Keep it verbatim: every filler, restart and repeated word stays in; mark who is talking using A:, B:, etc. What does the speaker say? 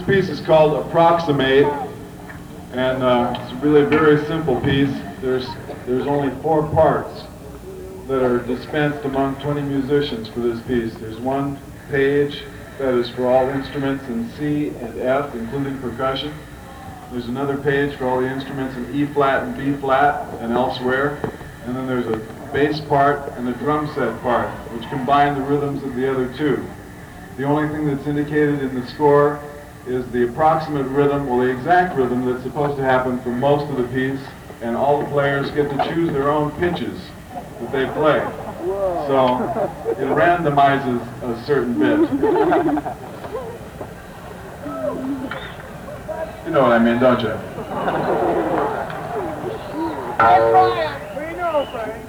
A: piece is called Approximate, and uh, it's really a very simple piece. There's, there's only four parts that are dispensed among twenty musicians for this piece. There's one page that is for all instruments in C and F, including percussion. There's another page for all the instruments in E flat and B flat and elsewhere. And then there's a bass part and a drum set part, which combine the rhythms of the other two. The only thing that's indicated in the score is the approximate rhythm, or the exact rhythm that's supposed to happen for most of the piece, and all the players get to choose their own pitches that they play. So it randomizes a certain bit. You know what I mean, don't you?
B: We know, Frank.